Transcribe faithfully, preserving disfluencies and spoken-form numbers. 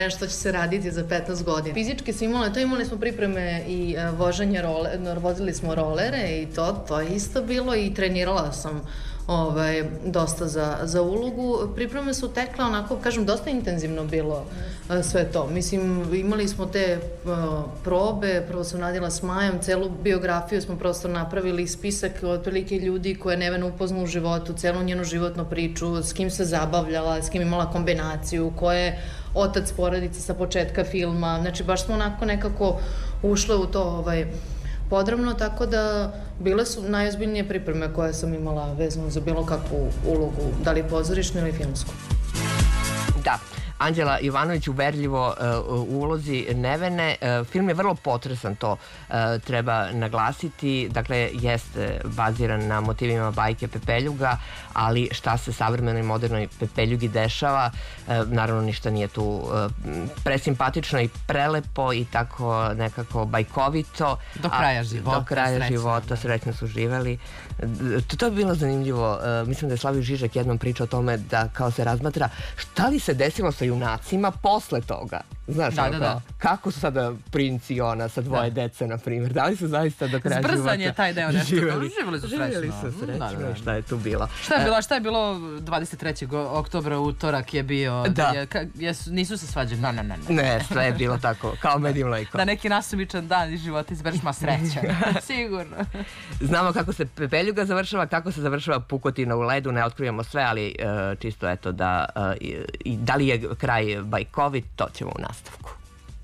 Nešto će se raditi za petnaest godina. Fizički smo imali, to imali smo pripreme i voženje roler, vozili smo rolere i to, to je isto bilo i trenirala sam ovaj, dosta za, za ulogu. Pripreme su tekle onako, kažem, dosta intenzivno bilo sve to. Mislim, imali smo te uh, probe, prvo sam radila s Majom, celu biografiju smo prosto napravili, spisak otprilike ljudi koje Nevena upozna u životu, celu njenu životnu priču, s kim se zabavljala, s kim imala kombinaciju, ko je otac porodice sa početka filma. Znači, baš smo onako nekako ušle u to ovaj, podrobno, tako da bile su najozbiljnije pripreme koje sam imala vezano za bilo kakvu ulogu, da li pozorišnu ili filmsku. Da. Anđela Jovanović uverljivo u ulozi Nevene. Film je vrlo potresan, to treba naglasiti. Dakle, jeste baziran na motivima bajke Pepeljuga, ali šta se savremenoj modernoj Pepeljugi dešava, naravno ništa nije tu presimpatično i prelepo i tako nekako bajkovito. Do kraja života. Do kraja života, srećno su živeli. To je bilo zanimljivo. Mislim da je Slavio Žižek jednom pričao o tome da kao se razmatra šta li se desilo sa junacima posle toga. Znaš, da, da, da. Kako su sada princ i ona sa dvoje da. dece, na primjer? Da li su zaista do kraja života Zbrzan je taj deo nešto. Živjeli, živjeli su srećno. Živjeli su srećno. Da, da, da. Šta je tu bilo? Šta je bilo, šta je bilo dvadeset trećeg oktobra, utorak je bio. Da. Je, ka, jesu, nisu se svađali. Ne, ne, ne. Ne, ne sve je bilo tako, kao med i mleko. Da neki nasumičan dan iz života izbereš ma sreća. Sigurno. Znamo kako se Pepeljuga završava, kako se završava Pukotina u ledu, ne otkrivamo sve, ali uh, čisto eto da, uh, i, i da li je kraj bajkovit, to ćemo u nastavku.